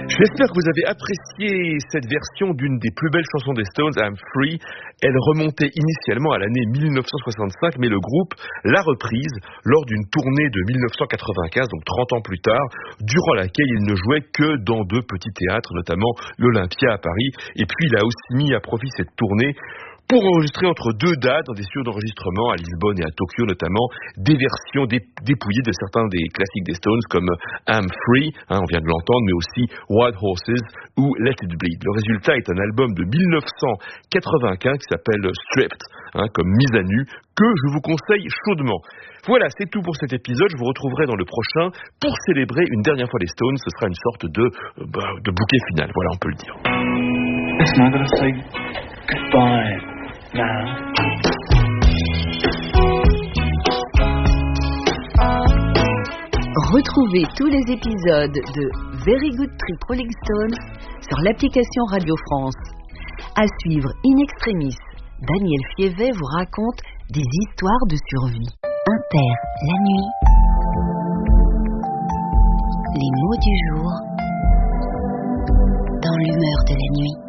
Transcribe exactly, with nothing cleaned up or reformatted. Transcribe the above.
J'espère que vous avez apprécié cette version d'une des plus belles chansons des Stones, I'm Free. Elle remontait initialement à l'année dix-neuf cent soixante-cinq, mais le groupe l'a reprise lors d'une tournée de dix-neuf cent quatre-vingt-quinze, donc trente ans plus tard, durant laquelle il ne jouait que dans deux petits théâtres, notamment l'Olympia à Paris. Et puis il a aussi mis à profit cette tournée pour enregistrer entre deux dates dans des studios d'enregistrement à Lisbonne et à Tokyo notamment, des versions dépouillées de certains des classiques des Stones comme I'm Free, hein, on vient de l'entendre, mais aussi Wild Horses ou Let It Bleed. Le résultat est un album de dix-neuf cent quatre-vingt-quinze qui s'appelle Stripped, hein, comme mise à nu, que je vous conseille chaudement. Voilà, c'est tout pour cet épisode. Je vous retrouverai dans le prochain pour célébrer une dernière fois les Stones. Ce sera une sorte de, euh, bah, de bouquet final, voilà, on peut le dire. Listen, I'm gonna say goodbye now. Retrouvez tous les épisodes de Very Good Trip Rolling Stone sur l'application Radio France. À suivre In Extremis, Daniel Fievet vous raconte des histoires de survie. Inter, la nuit. Les mots du jour dans l'humeur de la nuit.